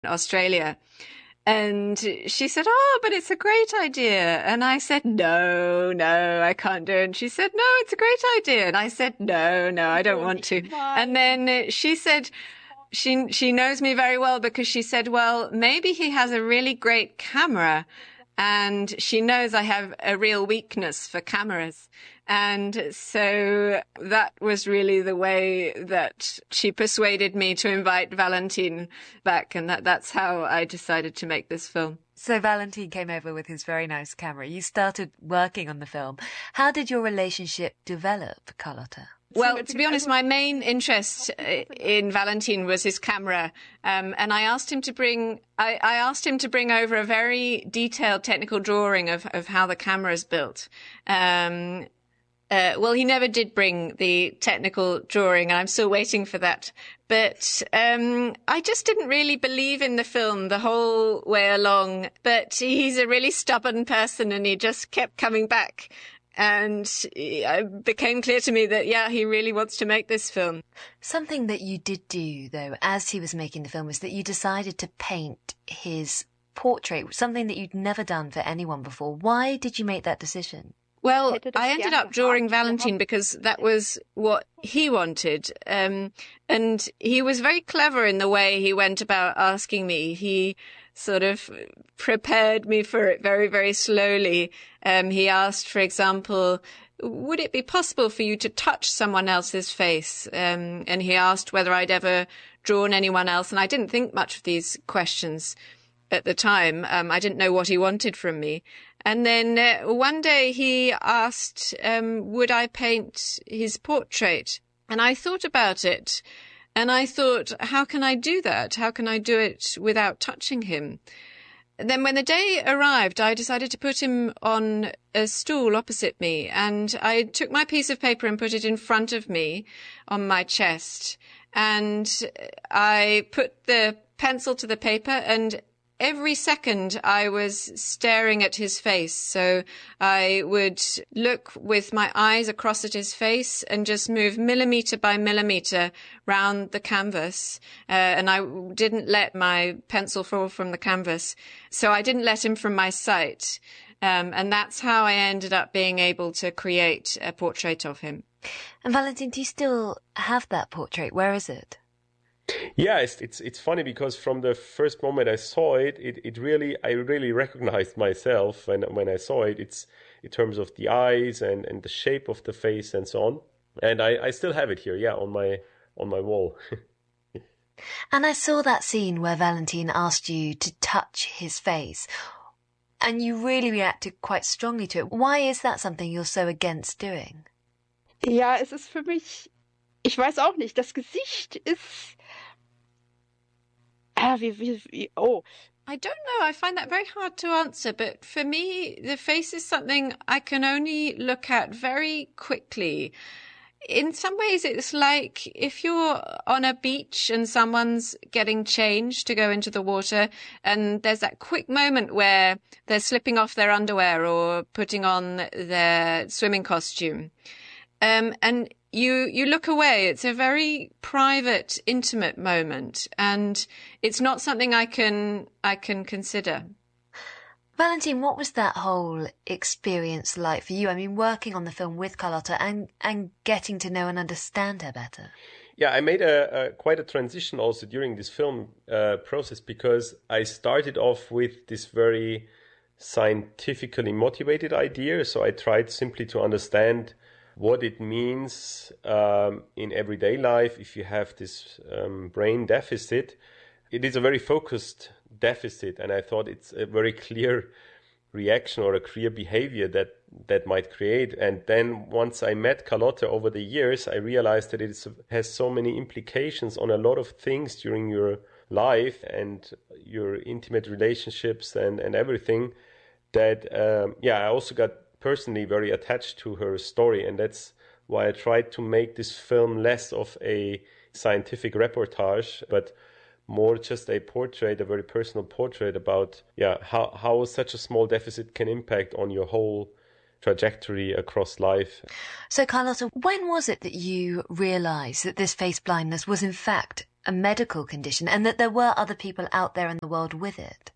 Australia. And she said, "Oh, but it's a great idea." And I said, "No, no, I can't do it." And she said, "No, it's a great idea." And I said, "No, no, I don't want to." And then she said, she knows me very well because she said, "Well, maybe he has a really great camera." And she knows I have a real weakness for cameras. And so that was really the way that she persuaded me to invite Valentin back. And that's how I decided to make this film. So Valentin came over with his very nice camera. You started working on the film. How did your relationship develop, Carlotta? Well, to be honest, my main interest in Valentin was his camera, and I asked him to bring over a very detailed technical drawing of how the camera is built. Well, he never did bring the technical drawing, and I'm still waiting for that. But I just didn't really believe in the film the whole way along. But he's a really stubborn person, and he just kept coming back. And it became clear to me that, yeah, he really wants to make this film. Something that you did do, though, as he was making the film, was that you decided to paint his portrait, something that you'd never done for anyone before. Why did you make that decision? Well, I ended up drawing Valentin because that was what he wanted. And he was very clever in the way he went about asking me. He sort of prepared me for it very, very slowly. He asked, for example, would it be possible for you to touch someone else's face? And he asked whether I'd ever drawn anyone else. And I didn't think much of these questions at the time. I didn't know what he wanted from me. And then one day he asked, would I paint his portrait? And I thought about it. And I thought, how can I do that? How can I do it without touching him? And then when the day arrived, I decided to put him on a stool opposite me. And I took my piece of paper and put it in front of me on my chest. And I put the pencil to the paper, and every second I was staring at his face. So I would look with my eyes across at his face and just move millimeter by millimeter round the canvas. And I didn't let my pencil fall from the canvas. So I didn't let him from my sight. And that's how I ended up being able to create a portrait of him. And Valentin, do you still have that portrait? Where is it? Yeah, it's funny because from the first moment I saw it, I really recognized myself when I saw it. It's in terms of the eyes and the shape of the face and so on. And I still have it here, yeah, on my wall. And I saw that scene where Valentin asked you to touch his face, and you really reacted quite strongly to it. Why is that something you're so against doing? Ja, es ist für mich, ich weiß auch nicht, das Gesicht ist I don't know. I find that very hard to answer. But for me, the face is something I can only look at very quickly. In some ways, it's like if you're on a beach and someone's getting changed to go into the water, and there's that quick moment where they're slipping off their underwear or putting on their swimming costume. And you look away. It's a very private, intimate moment, and it's not something I can consider. Valentin, what was that whole experience like for you? I mean, working on the film with Carlotta and getting to know and understand her better. Yeah, I made quite a transition also during this film process, because I started off with this very scientifically motivated idea. So I tried simply to understand what it means in everyday life if you have this brain deficit. It is a very focused deficit, and I thought it's a very clear reaction or a clear behavior that might create. And then once I met Carlotta over the years, I realized that it has so many implications on a lot of things during your life and your intimate relationships and everything, that I also got personally very attached to her story. And that's why I tried to make this film less of a scientific reportage, but more just a portrait, a very personal portrait about how such a small deficit can impact on your whole trajectory across life. So Carlotta, when was it that you realised that this face blindness was in fact a medical condition and that there were other people out there in the world with it?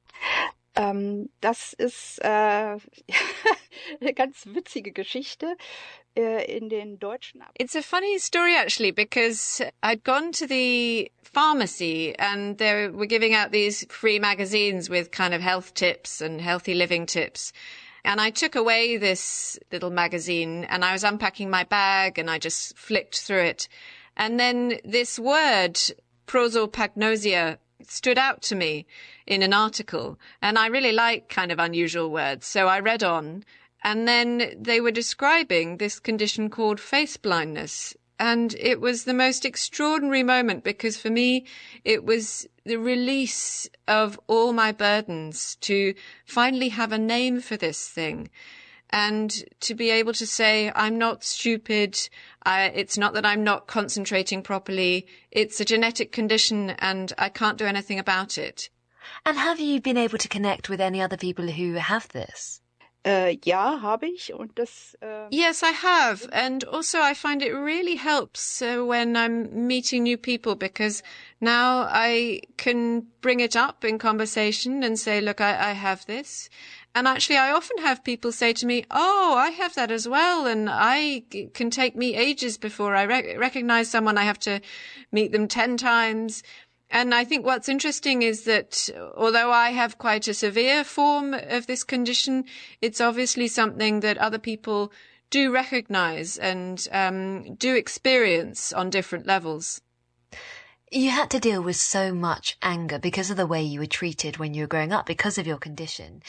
Das ist eine ganz witzige Geschichte in den deutschen. It's a funny story, actually, because I'd gone to the pharmacy and they were giving out these free magazines with kind of health tips and healthy living tips. And I took away this little magazine and I was unpacking my bag and I just flicked through it. And then this word, prosopagnosia, stood out to me in an article. And I really like kind of unusual words. So I read on. And then they were describing this condition called face blindness. And it was the most extraordinary moment because for me, it was the release of all my burdens to finally have a name for this thing. And to be able to say, I'm not stupid. It's not that I'm not concentrating properly. It's a genetic condition and I can't do anything about it. And have you been able to connect with any other people who have this? Ja, habe ich. Und das, Yes, I have. And also I find it really helps when I'm meeting new people because now I can bring it up in conversation and say, look, I have this. And actually, I often have people say to me, oh, I have that as well. And it can take me ages before I recognize someone. I have to meet them 10 times. And I think what's interesting is that although I have quite a severe form of this condition, it's obviously something that other people do recognize and do experience on different levels. You had to deal with so much anger because of the way you were treated when you were growing up, because of your condition.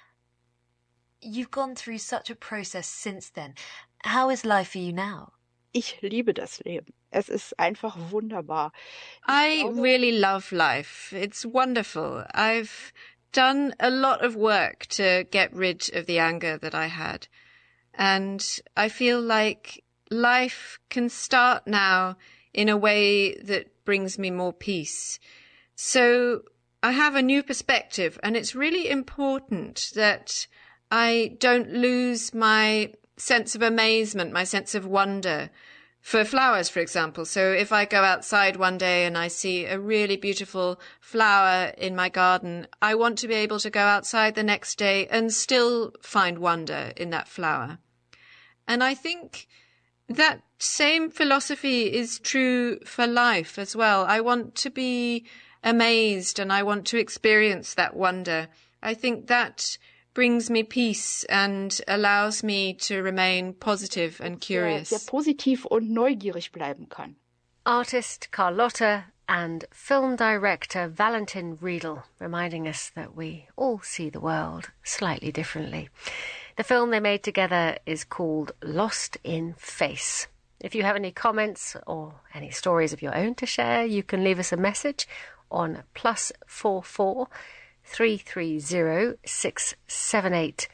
You've gone through such a process since then. How is life for you now? Ich liebe das Leben. Es ist einfach wunderbar. I really love life. It's wonderful. I've done a lot of work to get rid of the anger that I had. And I feel like life can start now in a way that brings me more peace. So I have a new perspective, and it's really important that I don't lose my sense of amazement, my sense of wonder for flowers, for example. So if I go outside one day and I see a really beautiful flower in my garden, I want to be able to go outside the next day and still find wonder in that flower. And I think that same philosophy is true for life as well. I want to be amazed and I want to experience that wonder. I think that brings me peace and allows me to remain positive and curious. Sehr positiv und neugierig bleiben kann. Artist Carlotta and film director Valentin Riedel, reminding us that we all see the world slightly differently. The film they made together is called Lost in Face. If you have any comments or any stories of your own to share, you can leave us a message on +44 330 678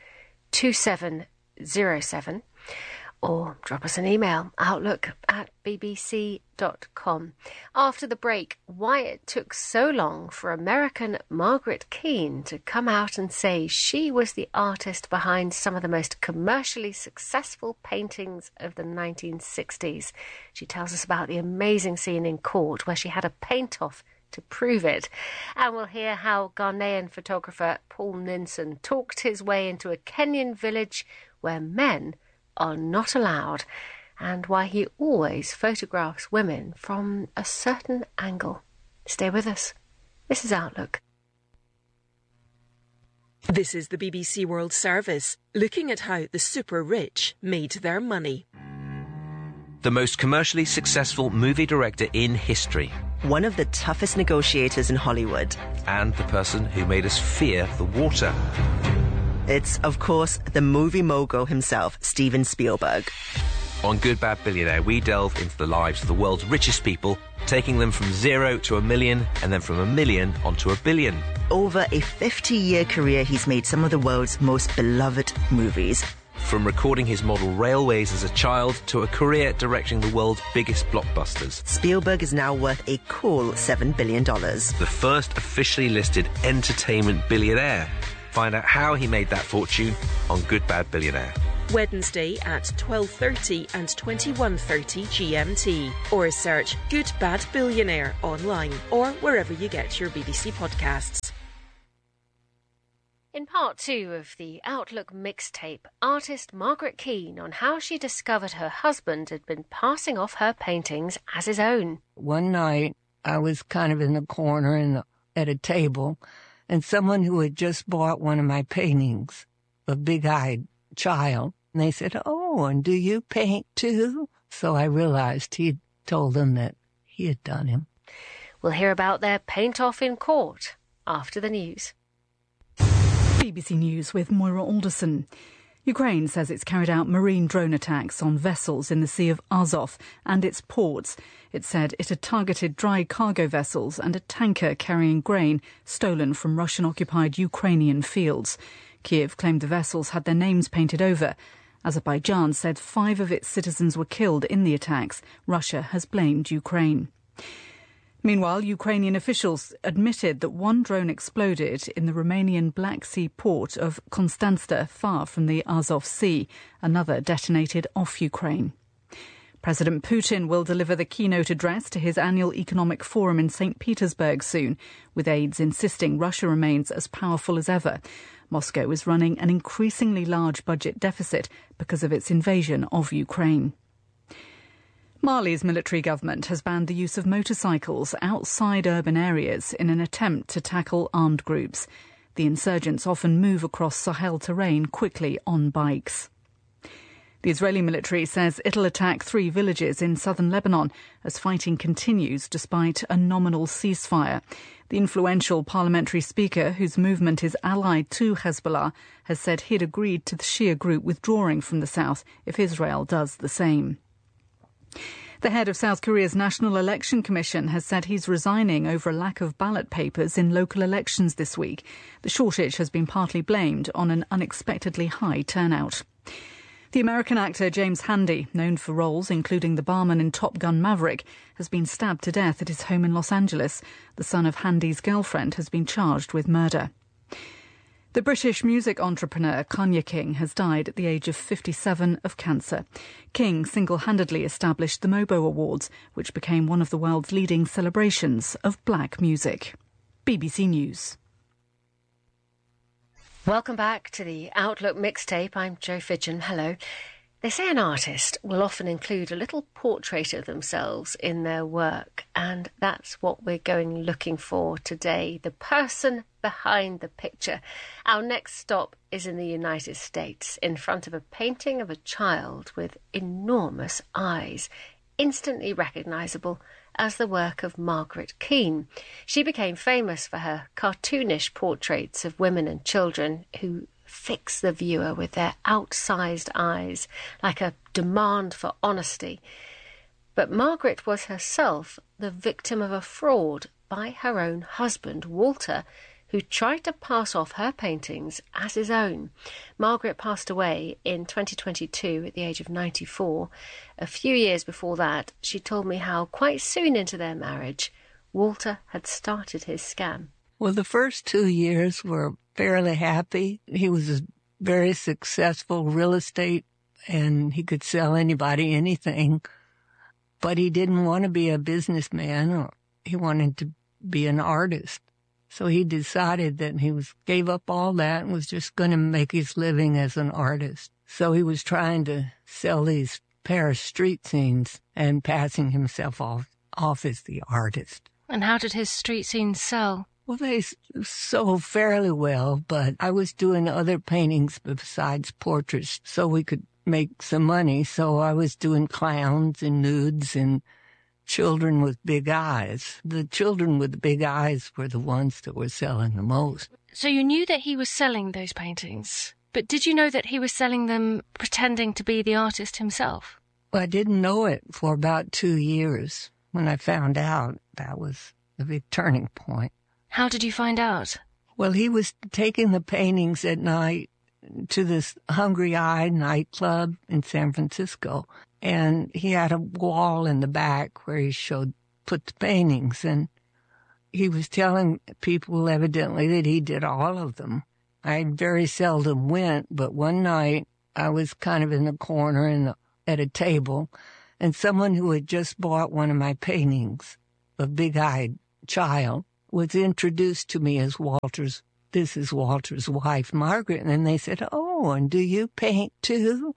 2707 or drop us an email, outlook@bbc.com. After the break, why it took so long for American Margaret Keane to come out and say she was the artist behind some of the most commercially successful paintings of the 1960s. She tells us about the amazing scene in court where she had a paint-off to prove it. And we'll hear how Ghanaian photographer Paul Ninson talked his way into a Kenyan village where men are not allowed, and why he always photographs women from a certain angle. Stay with us. This is Outlook. This is the BBC World Service, looking at how the super rich made their money. The most commercially successful movie director in history. One of the toughest negotiators in Hollywood. And the person who made us fear the water. It's, of course, the movie mogul himself, Steven Spielberg. On Good Bad Billionaire, we delve into the lives of the world's richest people, taking them from 0 to 1 million, and then from 1 million onto 1 billion. Over a 50-year career, he's made some of the world's most beloved movies. From recording his model railways as a child to a career directing the world's biggest blockbusters. Spielberg is now worth a cool $7 billion. The first officially listed entertainment billionaire. Find out how he made that fortune on Good Bad Billionaire. Wednesday at 12:30 and 21:30 GMT. Or search Good Bad Billionaire online or wherever you get your BBC podcasts. In part 2 of the Outlook mixtape, artist Margaret Keane on how she discovered her husband had been passing off her paintings as his own. One night, I was kind of in the corner at a table, and someone who had just bought one of my paintings, a big-eyed child, and they said, "Oh, and do you paint too?" So I realized he'd told them that he had done him. We'll hear about their paint-off in court after the news. BBC News with Moira Alderson. Ukraine says it's carried out marine drone attacks on vessels in the Sea of Azov and its ports. It said it had targeted dry cargo vessels and a tanker carrying grain stolen from Russian-occupied Ukrainian fields. Kiev claimed the vessels had their names painted over. Azerbaijan said 5 of its citizens were killed in the attacks. Russia has blamed Ukraine. Meanwhile, Ukrainian officials admitted that one drone exploded in the Romanian Black Sea port of Constanța, far from the Azov Sea. Another detonated off Ukraine. President Putin will deliver the keynote address to his annual economic forum in St. Petersburg soon, with aides insisting Russia remains as powerful as ever. Moscow is running an increasingly large budget deficit because of its invasion of Ukraine. Mali's military government has banned the use of motorcycles outside urban areas in an attempt to tackle armed groups. The insurgents often move across Sahel terrain quickly on bikes. The Israeli military says it'll attack 3 villages in southern Lebanon as fighting continues despite a nominal ceasefire. The influential parliamentary speaker, whose movement is allied to Hezbollah, has said he'd agreed to the Shia group withdrawing from the south if Israel does the same. The head of South Korea's National Election Commission has said he's resigning over a lack of ballot papers in local elections this week. The shortage has been partly blamed on an unexpectedly high turnout. The American actor James Handy, known for roles including the barman in Top Gun Maverick, has been stabbed to death at his home in Los Angeles. The son of Handy's girlfriend has been charged with murder. The British music entrepreneur Kanye King has died at the age of 57 of cancer. King single-handedly established the MOBO Awards, which became one of the world's leading celebrations of black music. BBC News. Welcome back to the Outlook mixtape. I'm Jo Fidgen. Hello. They say an artist will often include a little portrait of themselves in their work, and that's what we're going looking for today, the person behind the picture. Our next stop is in the United States, in front of a painting of a child with enormous eyes, instantly recognisable as the work of Margaret Keane. She became famous for her cartoonish portraits of women and children who fix the viewer with their outsized eyes, like a demand for honesty. But Margaret was herself the victim of a fraud by her own husband, Walter, who tried to pass off her paintings as his own. Margaret passed away in 2022 at the age of 94. A few years before that, she told me how quite soon into their marriage, Walter had started his scam. Well, the first 2 years were fairly happy. He was a very successful real estate, and he could sell anybody anything. But he didn't want to be a businessman, or he wanted to be an artist. So he decided that gave up all that and was just going to make his living as an artist. So he was trying to sell these Paris street scenes and passing himself off as the artist. And how did his street scenes sell? Well, they sold fairly well, but I was doing other paintings besides portraits so we could make some money. So I was doing clowns and nudes and children with big eyes. The children with the big eyes were the ones that were selling the most. So you knew that he was selling those paintings, but did you know that he was selling them pretending to be the artist himself? Well, I didn't know it for about 2 years. When I found out, that was the big turning point. How did you find out? Well, he was taking the paintings at night to this Hungry Eye nightclub in San Francisco. And he had a wall in the back where he put the paintings. And he was telling people evidently that he did all of them. I very seldom went, but one night I was kind of in the corner at a table, and someone who had just bought one of my paintings, a big-eyed child, was introduced to me as Walter's. This is Walter's wife, Margaret. And they said, "Oh, and do you paint too?"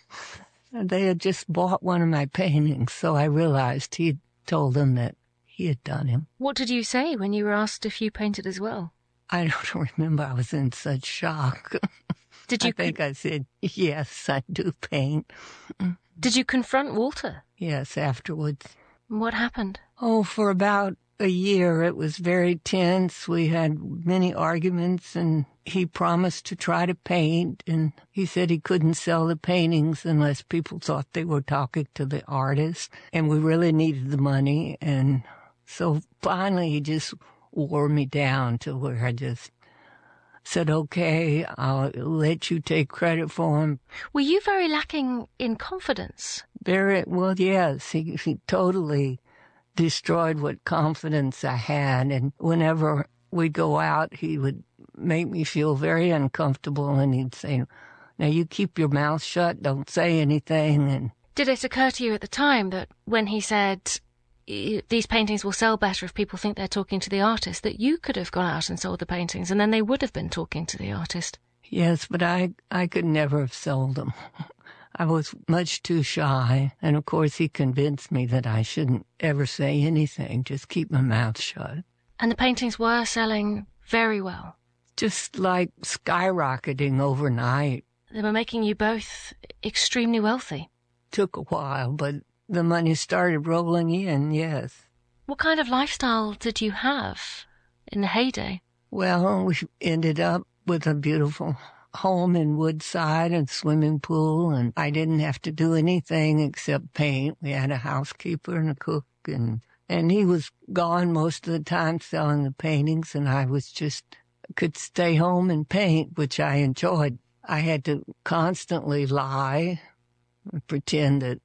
And they had just bought one of my paintings, so I realized he'd told them that he had done him. What did you say when you were asked if you painted as well? I don't remember. I was in such shock. Did you? I think I said, "Yes, I do paint." Did you confront Walter? Yes, afterwards. What happened? Oh, for about a year, it was very tense. We had many arguments, and he promised to try to paint, and he said he couldn't sell the paintings unless people thought they were talking to the artist, and we really needed the money. And so finally he just wore me down to where I just said, "Okay, I'll let you take credit for him." Were you very lacking in confidence? Very well, yes. He totally destroyed what confidence I had. And whenever we'd go out, he would make me feel very uncomfortable. And he'd say, "Now you keep your mouth shut, don't say anything." And did it occur to you at the time that when he said, "These paintings will sell better if people think they're talking to the artist," that you could have gone out and sold the paintings and then they would have been talking to the artist? Yes, but I could never have sold them. I was much too shy. And of course he convinced me that I shouldn't ever say anything, just keep my mouth shut. And the paintings were selling very well? Just like skyrocketing overnight. They were making you both extremely wealthy? Took a while, but the money started rolling in, yes. What kind of lifestyle did you have in the heyday? Well, we ended up with a beautiful home in Woodside and swimming pool, and I didn't have to do anything except paint. We had a housekeeper and a cook, and he was gone most of the time selling the paintings, and I was just could stay home and paint, which I enjoyed. I had to constantly lie, pretend that,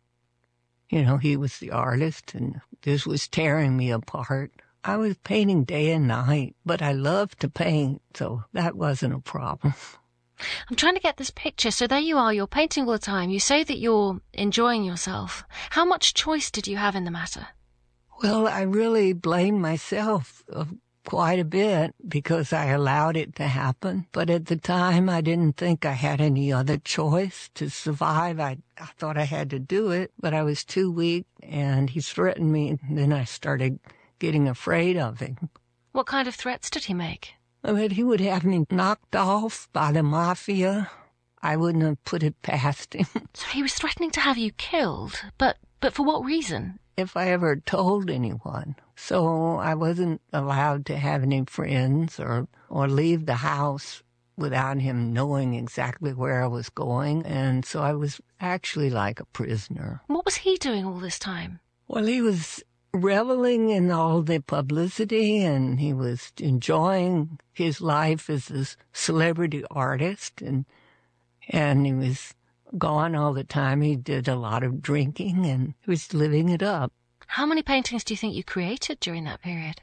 he was the artist, and this was tearing me apart. I was painting day and night, but I loved to paint, so that wasn't a problem. I'm trying to get this picture. So there you are, you're painting all the time. You say that you're enjoying yourself. How much choice did you have in the matter? Well, I really blame myself quite a bit because I allowed it to happen. But at the time, I didn't think I had any other choice to survive. I thought I had to do it, but I was too weak, and he threatened me, and then I started getting afraid of him. What kind of threats did he make? I mean, he would have me knocked off by the mafia. I wouldn't have put it past him. So he was threatening to have you killed, but for what reason? If I ever told anyone. So I wasn't allowed to have any friends or leave the house without him knowing exactly where I was going. And so I was actually like a prisoner. What was he doing all this time? Well, he was reveling in all the publicity, and he was enjoying his life as a celebrity artist, and he was gone all the time. He did a lot of drinking, and he was living it up. How many paintings do you think you created during that period?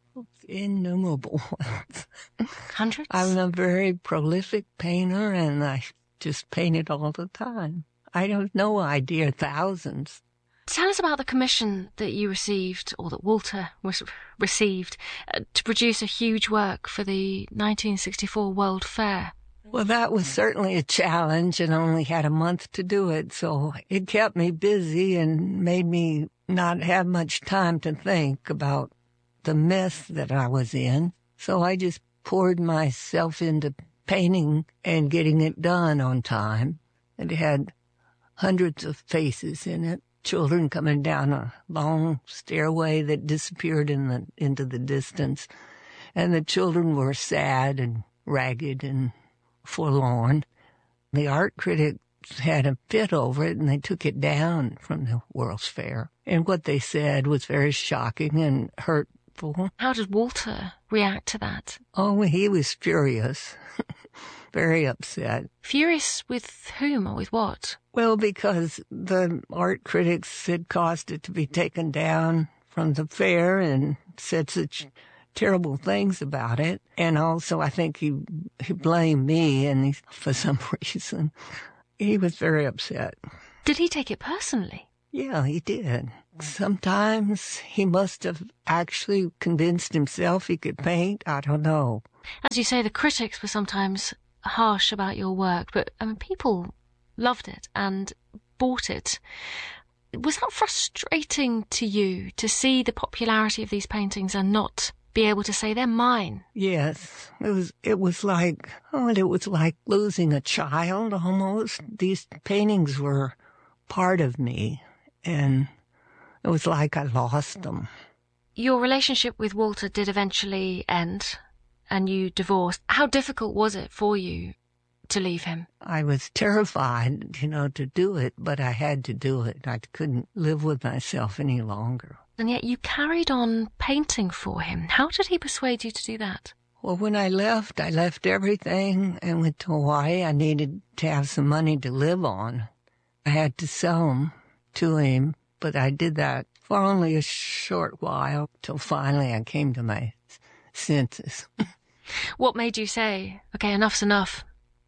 Innumerable ones. Hundreds? I'm a very prolific painter, and I just painted all the time. I don't know, idea thousands. Tell us about the commission that you received, or that Walter received, to produce a huge work for the 1964 World Fair. Well, that was certainly a challenge, and I only had a month to do it, so it kept me busy and made me not have much time to think about the mess that I was in. So I just poured myself into painting and getting it done on time. It had hundreds of faces in it. Children coming down a long stairway that disappeared into the distance. And the children were sad and ragged and forlorn. The art critics had a fit over it, and they took it down from the World's Fair. And what they said was very shocking and hurtful. How did Walter react to that? Oh, he was furious. Very upset. Furious with whom or with what? Well, because the art critics had caused it to be taken down from the fair and said such terrible things about it. And also, I think he blamed me, and for some reason. He was very upset. Did he take it personally? Yeah, he did. Sometimes he must have actually convinced himself he could paint. I don't know. As you say, the critics were sometimes harsh about your work, but people loved it and bought it. Was that frustrating to you to see the popularity of these paintings and not be able to say they're mine? Yes, it was like losing a child almost. These paintings were part of me, and it was like I lost them. Your relationship with Walter did eventually end, and you divorced. How difficult was it for you to leave him? I was terrified, to do it, but I had to do it. I couldn't live with myself any longer. And yet you carried on painting for him. How did he persuade you to do that? Well, when I left everything and went to Hawaii. I needed to have some money to live on. I had to sell them to him, but I did that for only a short while, till finally I came to my senses. What made you say, okay, enough's enough?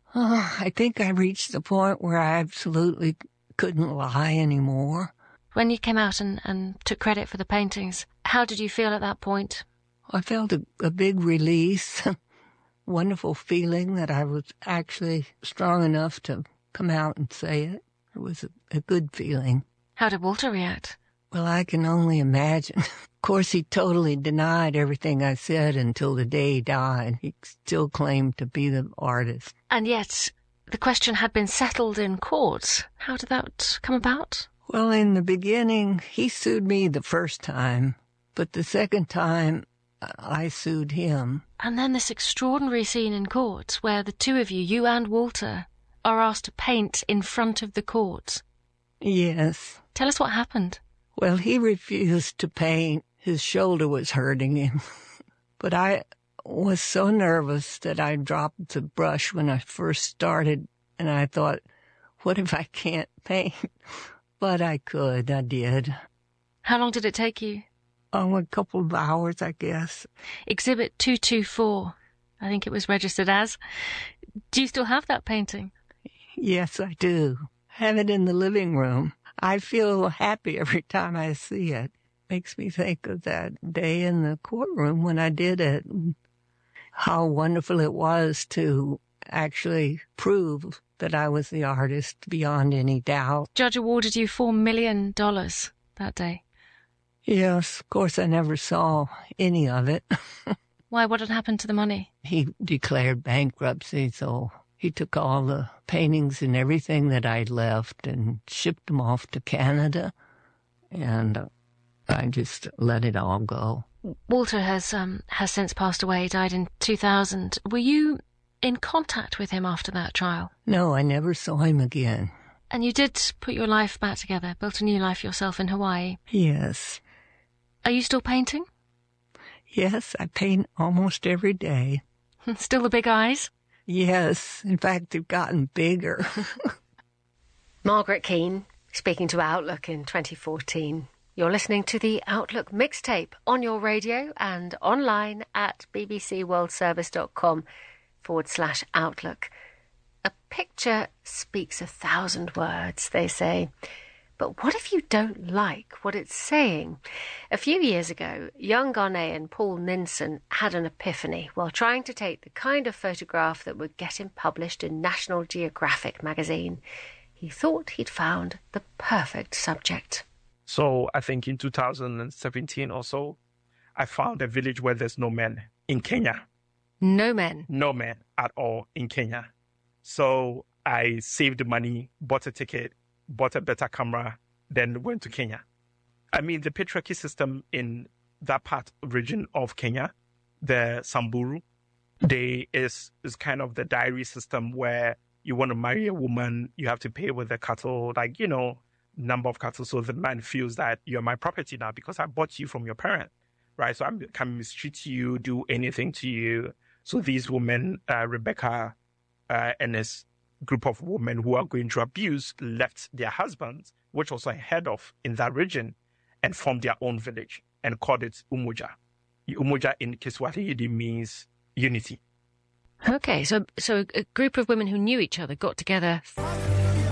I think I reached the point where I absolutely couldn't lie anymore. When you came out and took credit for the paintings, how did you feel at that point? I felt a big release, wonderful feeling that I was actually strong enough to come out and say it. It was a good feeling. How did Walter react? Well, I can only imagine. Of course, he totally denied everything I said until the day he died. He still claimed to be the artist. And yet, the question had been settled in court. How did that come about? Well, in the beginning, he sued me the first time, but the second time, I sued him. And then this extraordinary scene in court where the two of you and Walter, are asked to paint in front of the court. Yes. Tell us what happened. Well, he refused to paint. His shoulder was hurting him. But I was so nervous that I dropped the brush when I first started, and I thought, what if I can't paint? But I could. I did. How long did it take you? Oh, a couple of hours, I guess. Exhibit 224, I think it was registered as. Do you still have that painting? Yes, I do. I have it in the living room. I feel happy every time I see it. Makes me think of that day in the courtroom when I did it. How wonderful it was to actually prove that I was the artist beyond any doubt. Judge awarded you $4 million that day. Yes, of course I never saw any of it. Why? What had happened to the money? He declared bankruptcy, so he took all the paintings and everything that I'd left and shipped them off to Canada, and I just let it all go. Walter has since passed away, died in 2000. Were you in contact with him after that trial? No, I never saw him again. And you did put your life back together, built a new life yourself in Hawaii? Yes. Are you still painting? Yes, I paint almost every day. Still the big eyes? Yes, in fact, they've gotten bigger. Margaret Keane, speaking to Outlook in 2014. You're listening to the Outlook mixtape on your radio and online at bbcworldservice.com/Outlook. A picture speaks 1,000 words, they say. But what if you don't like what it's saying? A few years ago, young Ghanaian Paul Ninson had an epiphany while trying to take the kind of photograph that would get him published in National Geographic magazine. He thought he'd found the perfect subject. So I think in 2017 or so, I found a village where there's no men in Kenya. No men? No men at all in Kenya. So I saved the money, bought a ticket, bought a better camera, then went to Kenya. I mean, the patriarchy system in that region of Kenya, the Samburu, is kind of the dowry system where you want to marry a woman, you have to pay with the cattle, number of cattle, so the man feels that you're my property now because I bought you from your parent, right? So I can mistreat you, do anything to you. So these women, Rebecca and this group of women who are going through abuse left their husbands, which was head of in that region, and formed their own village and called it Umoja. Umoja in Kiswahili means unity. Okay, so a group of women who knew each other got together.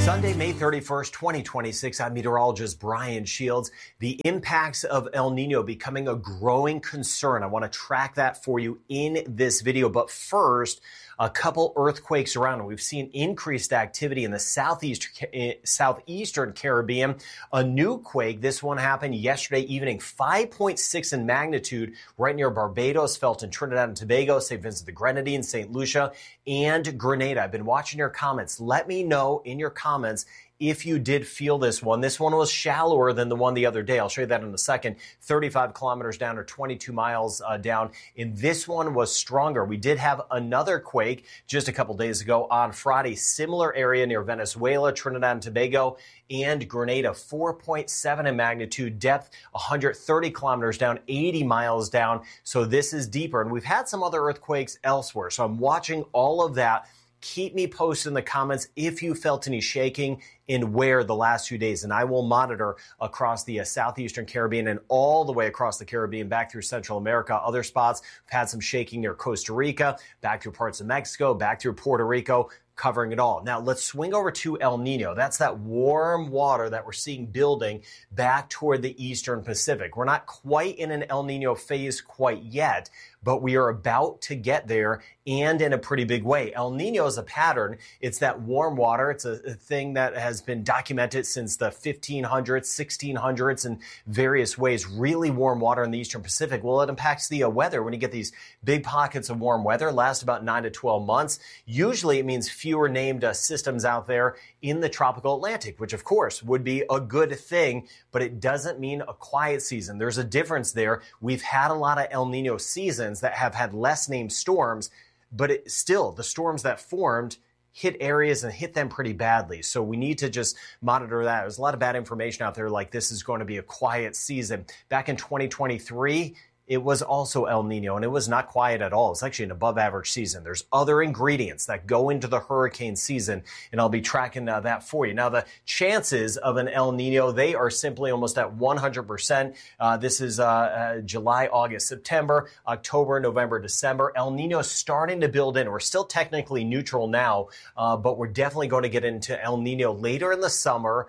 Sunday, May 31st, 2026. I'm meteorologist Brian Shields. The impacts of El Nino becoming a growing concern. I want to track that for you in this video. But first, a couple earthquakes around. We've seen increased activity in the southeastern Caribbean. A new quake. This one happened yesterday evening, 5.6 in magnitude, right near Barbados, felt in Trinidad and Tobago, St. Vincent the Grenadines, St. Lucia, and Grenada. I've been watching your comments. Let me know in your comments if you did feel this one. This one was shallower than the one the other day. I'll show you that in a second. 35 kilometers down or 22 miles down. And this one was stronger. We did have another quake just a couple days ago on Friday. Similar area near Venezuela, Trinidad and Tobago, and Grenada. 4.7 in magnitude, depth 130 kilometers down, 80 miles down. So this is deeper. And we've had some other earthquakes elsewhere. So I'm watching all of that. Keep me posted in the comments if you felt any shaking and where the last few days. And I will monitor across the southeastern Caribbean and all the way across the Caribbean back through Central America. Other spots have had some shaking near Costa Rica, back through parts of Mexico, back through Puerto Rico, covering it all. Now let's swing over to El Nino. That's that warm water that we're seeing building back toward the eastern Pacific. We're not quite in an El Nino phase quite yet, but we are about to get there, and in a pretty big way. El Nino is a pattern. It's that warm water. It's a thing that has been documented since the 1500s, 1600s in various ways. Really warm water in the eastern Pacific. Well, it impacts the weather. When you get these big pockets of warm weather, last about 9 to 12 months. Usually it means fewer named systems out there in the tropical Atlantic, which of course would be a good thing, but it doesn't mean a quiet season. There's a difference there. We've had a lot of El Nino seasons that have had less named storms, but still the storms that formed hit areas and hit them pretty badly. So we need to just monitor that. There's a lot of bad information out there like this is going to be a quiet season. Back in 2023, it was also El Nino, and it was not quiet at all. It's actually an above average season. There's other ingredients that go into the hurricane season, and I'll be tracking that for you. Now, the chances of an El Nino, they are simply almost at 100%. This is July, August, September, October, November, December. El Nino is starting to build in. We're still technically neutral now, but we're definitely going to get into El Nino later in the summer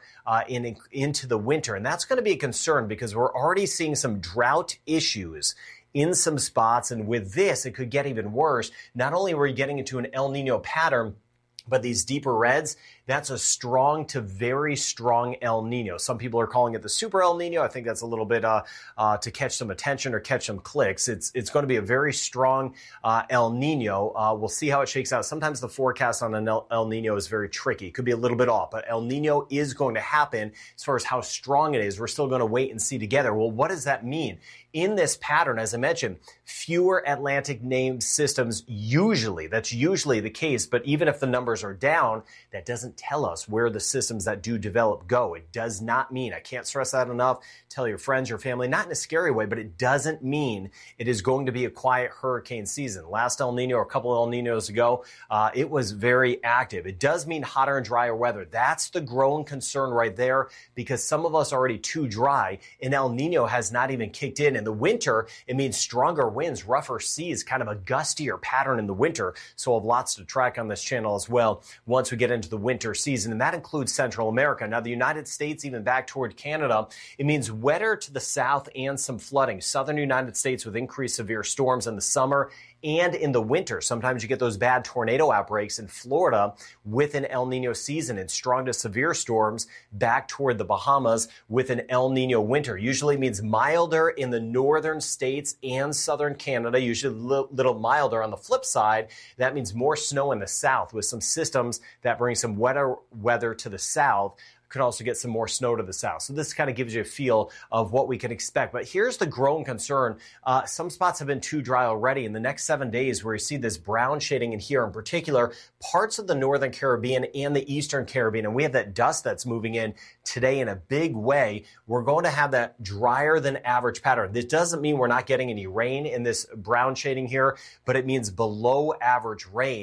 into the winter. And that's going to be a concern because we're already seeing some drought issues in some spots. And with this, it could get even worse. Not only are we getting into an El Nino pattern, but these deeper reds, that's a strong to very strong El Nino. Some people are calling it the Super El Nino. I think that's a little bit to catch some attention or catch some clicks. It's going to be a very strong El Nino. We'll see how it shakes out. Sometimes the forecast on an El Nino is very tricky. It could be a little bit off, but El Nino is going to happen. As far as how strong it is, we're still going to wait and see together. Well, what does that mean? In this pattern, as I mentioned, fewer Atlantic named systems usually. That's usually the case. But even if the numbers are down, that doesn't tell us where the systems that do develop go. It does not mean, I can't stress that enough, tell your friends, your family, not in a scary way, but it doesn't mean it is going to be a quiet hurricane season. Last El Nino, or a couple El Ninos ago, it was very active. It does mean hotter and drier weather. That's the growing concern right there, because some of us are already too dry, and El Nino has not even kicked in. In the winter, it means stronger winds, rougher seas, kind of a gustier pattern in the winter. So we'll have lots to track on this channel as well once we get into the winter season, and that includes Central America. Now, the United States, even back toward Canada, it means wetter to the south and some flooding. Southern United States with increased severe storms in the summer and in the winter. Sometimes you get those bad tornado outbreaks in Florida with an El Nino season and strong to severe storms back toward the Bahamas with an El Nino winter. Usually means milder in the northern states and southern Canada, usually a little milder. On the flip side, that means more snow in the south with some systems that bring some wetter weather to the south. Could also get some more snow to the south. So this kind of gives you a feel of what we can expect. But here's the growing concern. Some spots have been too dry already. In the next 7 days, where you see this brown shading in here, in particular, parts of the northern Caribbean and the eastern Caribbean, and we have that dust that's moving in today in a big way, we're going to have that drier than average pattern. This doesn't mean we're not getting any rain in this brown shading here, but it means below average rain.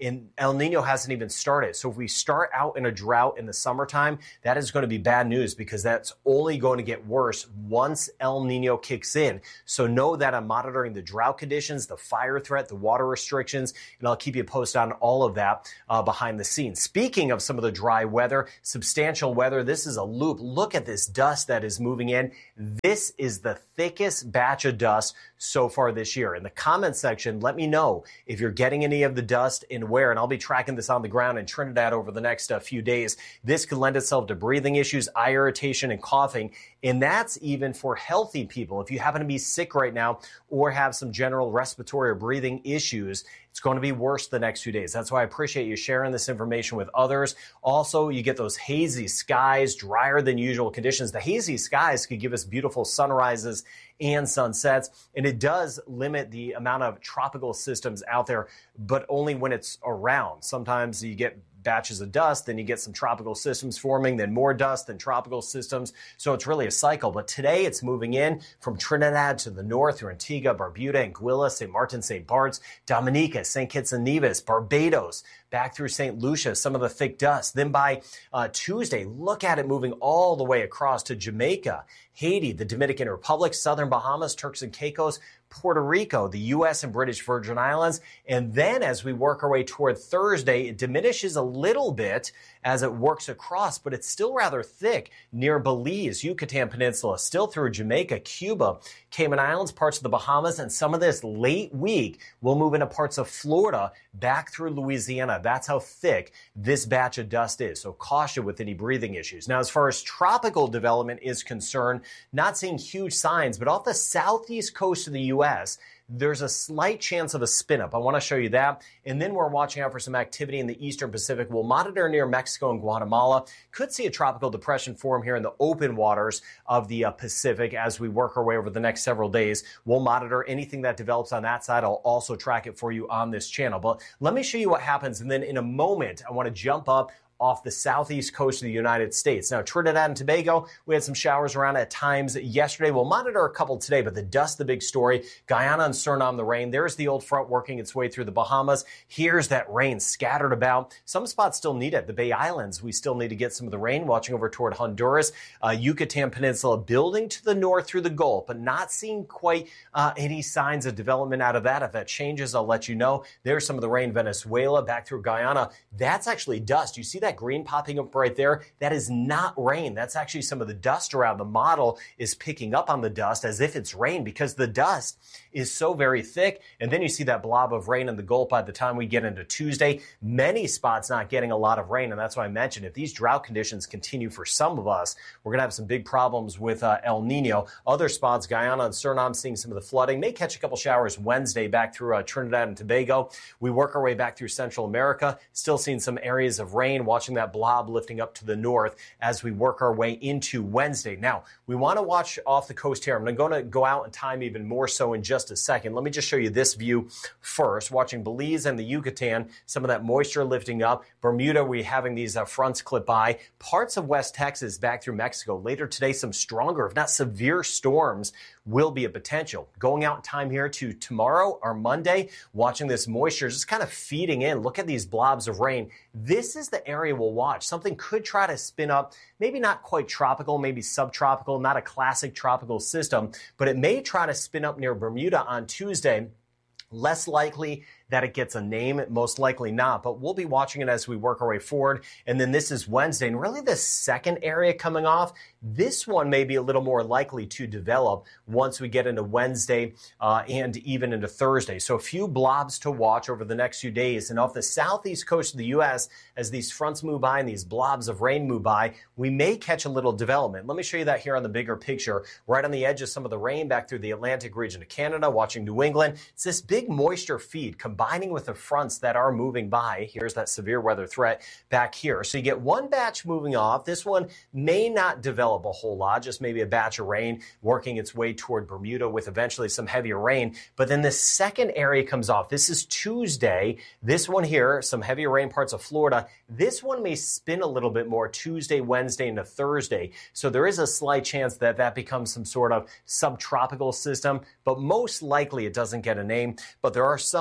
and El Nino hasn't even started. So if we start out in a drought in the summertime, that is going to be bad news because that's only going to get worse once El Nino kicks in. So know that I'm monitoring the drought conditions, the fire threat, the water restrictions, and I'll keep you posted on all of that behind the scenes. Speaking of some of the dry weather, substantial weather, this is a loop. Look at this dust that is moving in. This is the thickest batch of dust so far this year. In the comment section, let me know if you're getting any of the dust and where, and I'll be tracking this on the ground in Trinidad over the next few days. This could lend itself to breathing issues, eye irritation, and coughing, and that's even for healthy people. If you happen to be sick right now or have some general respiratory or breathing issues, it's going to be worse the next few days. That's why I appreciate you sharing this information with others. Also, you get those hazy skies, drier than usual conditions. The hazy skies could give us beautiful sunrises and sunsets, and it does limit the amount of tropical systems out there, but only when it's around. Sometimes you get batches of dust, then you get some tropical systems forming, then more dust, then tropical systems. So it's really a cycle. But today it's moving in from Trinidad to the north through Antigua, Barbuda, Anguilla, St. Martin, St. Bart's, Dominica, St. Kitts and Nevis, Barbados, back through St. Lucia, some of the thick dust. Then by Tuesday, look at it moving all the way across to Jamaica, Haiti, the Dominican Republic, Southern Bahamas, Turks and Caicos, Puerto Rico, the U.S. and British Virgin Islands. And then as we work our way toward Thursday, it diminishes a little bit as it works across, but it's still rather thick near Belize, Yucatan Peninsula, still through Jamaica, Cuba, Cayman Islands, parts of the Bahamas, and some of this late week will move into parts of Florida, back through Louisiana. That's how thick this batch of dust is. So caution with any breathing issues. Now, as far as tropical development is concerned, not seeing huge signs, but off the southeast coast of the U.S., there's a slight chance of a spin up. I want to show you that. And then we're watching out for some activity in the eastern Pacific. We'll monitor near Mexico and Guatemala. Could see a tropical depression form here in the open waters of the Pacific as we work our way over the next several days. We'll monitor anything that develops on that side. I'll also track it for you on this channel. But let me show you what happens. And then in a moment, I want to jump up off the southeast coast of the United States. Now, Trinidad and Tobago, we had some showers around at times yesterday. We'll monitor a couple today, but the dust, the big story. Guyana and Suriname, the rain. There's the old front working its way through the Bahamas. Here's that rain scattered about. Some spots still need it. The Bay Islands, we still need to get some of the rain. Watching over toward Honduras, Yucatan Peninsula, building to the north through the Gulf, but not seeing quite any signs of development out of that. If that changes, I'll let you know. There's some of the rain. Venezuela, back through Guyana. That's actually dust. You see that green popping up right there? That is not rain. That's actually some of the dust around. The model is picking up on the dust as if it's rain because the dust is so very thick. And then you see that blob of rain in the Gulf by the time we get into Tuesday. Many spots not getting a lot of rain. And that's why I mentioned if these drought conditions continue for some of us, we're going to have some big problems with El Nino. Other spots, Guyana and Suriname, seeing some of the flooding. May catch a couple showers Wednesday back through Trinidad and Tobago. We work our way back through Central America. Still seeing some areas of rain, watching that blob lifting up to the north as we work our way into Wednesday. Now, we want to watch off the coast here. I'm going to go out in time even more so in just a second. Let me just show you this view first. Watching Belize and the Yucatan, some of that moisture lifting up. Bermuda, we're having these fronts clip by. Parts of West Texas back through Mexico. Later today, some stronger, if not severe storms will be a potential. Going out in time here to tomorrow or Monday, watching this moisture just kind of feeding in. Look at these blobs of rain. This is the area we'll watch. Something could try to spin up, maybe not quite tropical, maybe subtropical, not a classic tropical system, but it may try to spin up near Bermuda on Tuesday. Less likely that it gets a name, most likely not, but we'll be watching it as we work our way forward. And then this is Wednesday, and really the second area coming off, this one may be a little more likely to develop once we get into Wednesday and even into Thursday. So a few blobs to watch over the next few days. And off the southeast coast of the U.S., as these fronts move by and these blobs of rain move by, we may catch a little development. Let me show you that here on the bigger picture, right on the edge of some of the rain back through the Atlantic region of Canada, watching New England. It's this big moisture feed combining with the fronts that are moving by. Here's that severe weather threat back here. So you get one batch moving off. This one may not develop a whole lot, just maybe a batch of rain working its way toward Bermuda with eventually some heavier rain. But then the second area comes off. This is Tuesday. This one here, some heavier rain parts of Florida. This one may spin a little bit more Tuesday, Wednesday, into Thursday. So there is a slight chance that that becomes some sort of subtropical system, but most likely it doesn't get a name. But there are some signs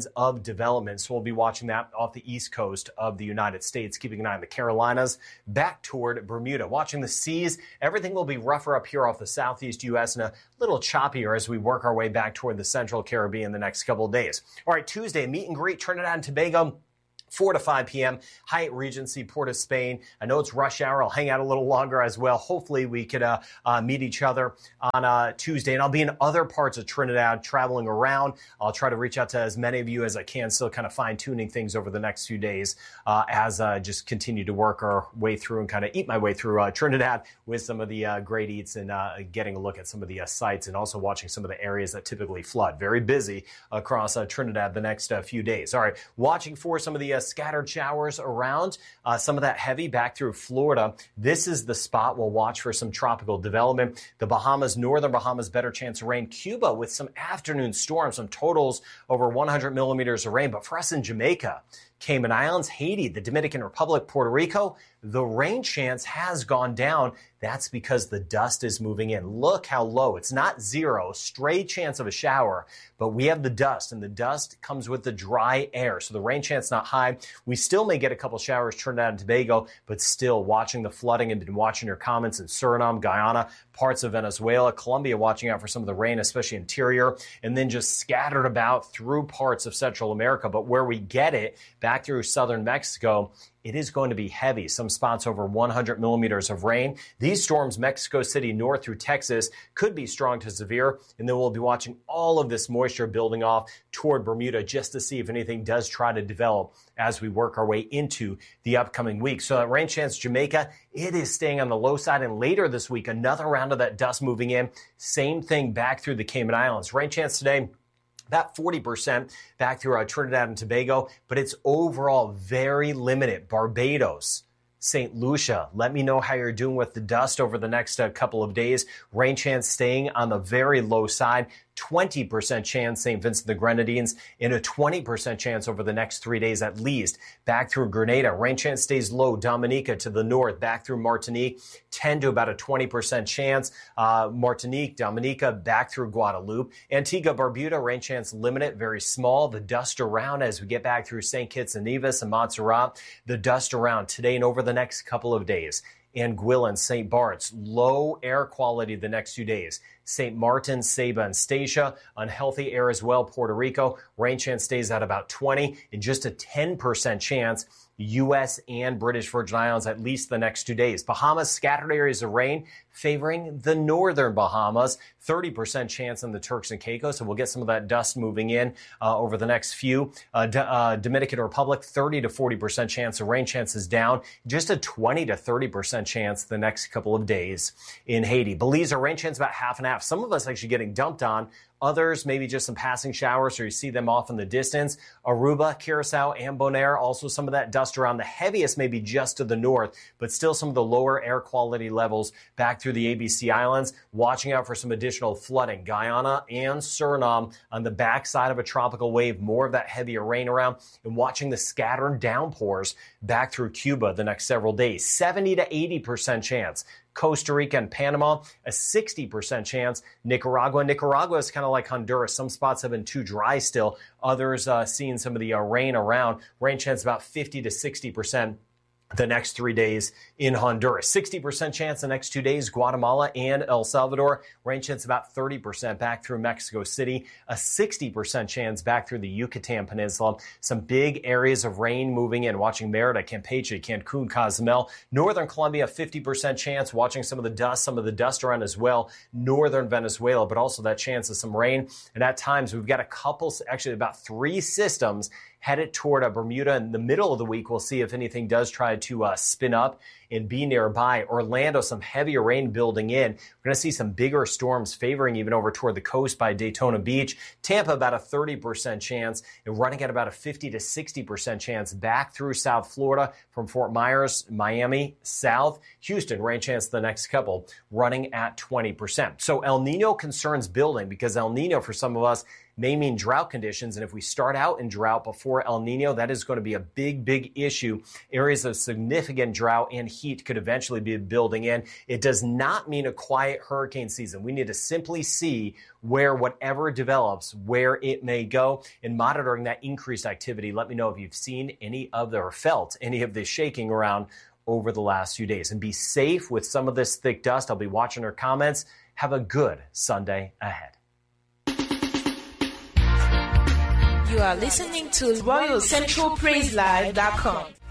signs of development. So we'll be watching that off the east coast of the United States, keeping an eye on the Carolinas, back toward Bermuda. Watching the seas, everything will be rougher up here off the southeast U.S. and a little choppier as we work our way back toward the central Caribbean the next couple of days. All right, Tuesday, meet and greet Trinidad and Tobago. 4 to 5 p.m., Hyatt Regency, Port of Spain. I know it's rush hour. I'll hang out a little longer as well. Hopefully we could meet each other on Tuesday. And I'll be in other parts of Trinidad traveling around. I'll try to reach out to as many of you as I can, still kind of fine-tuning things over the next few days as just continue to work our way through and kind of eat my way through Trinidad with some of the great eats and getting a look at some of the sites and also watching some of the areas that typically flood. Very busy across Trinidad the next few days. All right, watching for some of the scattered showers around, some of that heavy back through Florida. This is the spot we'll watch for some tropical development. The Bahamas, northern Bahamas, better chance of rain. Cuba with some afternoon storms, some totals over 100 millimeters of rain. But for us in Jamaica, Cayman Islands, Haiti, the Dominican Republic, Puerto Rico, the rain chance has gone down. That's because the dust is moving in. Look how low. It's not zero, stray chance of a shower, but we have the dust, and the dust comes with the dry air. So the rain chance not high. We still may get a couple showers Trinidad and Tobago, but still watching the flooding and been watching your comments in Suriname, Guyana, parts of Venezuela, Colombia, watching out for some of the rain, especially interior, and then just scattered about through parts of Central America. But where we get it, back through southern Mexico, it is going to be heavy. Some spots over 100 millimeters of rain. These storms, Mexico City north through Texas, could be strong to severe. And then we'll be watching all of this moisture building off toward Bermuda just to see if anything does try to develop as we work our way into the upcoming week. So that rain chance, Jamaica, it is staying on the low side. And later this week, another round of that dust moving in. Same thing back through the Cayman Islands. Rain chance today, about 40% back through Trinidad and Tobago, but it's overall very limited. Barbados, St. Lucia, let me know how you're doing with the dust over the next couple of days. Rain chance staying on the very low side. 20% chance St. Vincent the Grenadines, and a 20% chance over the next 3 days at least. Back through Grenada, rain chance stays low. Dominica to the north, back through Martinique, 10 to about a 20% chance. Martinique, Dominica, back through Guadeloupe. Antigua, Barbuda, rain chance limited, very small. The dust around as we get back through St. Kitts and Nevis and Montserrat. The dust around today and over the next couple of days. Anguilla, St. Bart's, low air quality the next 2 days. St. Martin, Saba, and Statia, unhealthy air as well. Puerto Rico, rain chance stays at about 20 and just a 10% chance. U.S. and British Virgin Islands at least the next 2 days. Bahamas, scattered areas of rain favoring the northern Bahamas. 30% chance in the Turks and Caicos, so we'll get some of that dust moving in over the next few. Dominican Republic, 30 to 40% chance of rain chances down. Just a 20 to 30% chance the next couple of days in Haiti. Belize, our rain chance about half and half. Some of us actually getting dumped on. Others, maybe just some passing showers, or you see them off in the distance. Aruba, Curacao, and Bonaire, also some of that dust around. The heaviest maybe just to the north, but still some of the lower air quality levels back through the ABC Islands. Watching out for some additional flooding. Guyana and Suriname on the backside of a tropical wave, more of that heavier rain around, and watching the scattered downpours back through Cuba the next several days. 70 to 80% chance. Costa Rica and Panama, a 60% chance. Nicaragua is kind of like Honduras. Some spots have been too dry still. Others seeing some of the rain around. Rain chance about 50 to 60% the next 3 days in Honduras. 60% chance the next 2 days, Guatemala and El Salvador. Rain chance about 30% back through Mexico City. A 60% chance back through the Yucatan Peninsula. Some big areas of rain moving in. Watching Merida, Campeche, Cancun, Cozumel. Northern Colombia, 50% chance. Watching some of the dust around as well. Northern Venezuela, but also that chance of some rain. And at times, we've got a couple, actually about 3 systems headed toward Bermuda in the middle of the week. We'll see if anything does try to spin up and be nearby. Orlando, some heavier rain building in. We're going to see some bigger storms favoring even over toward the coast by Daytona Beach. Tampa, about a 30% chance, and running at about a 50 to 60% chance back through South Florida from Fort Myers, Miami, south. Houston, rain chance the next couple, running at 20%. So El Nino concerns building, because El Nino for some of us may mean drought conditions. And if we start out in drought before El Nino, that is going to be a big, big issue. Areas of significant drought and heat could eventually be building in. It does not mean a quiet hurricane season. We need to simply see where whatever develops, where it may go, and monitoring that increased activity. Let me know if you've seen any of the or felt any of this shaking around over the last few days. And be safe with some of this thick dust. I'll be watching our comments. Have a good Sunday ahead. You are listening to RoyalCentralPraiseLive.com.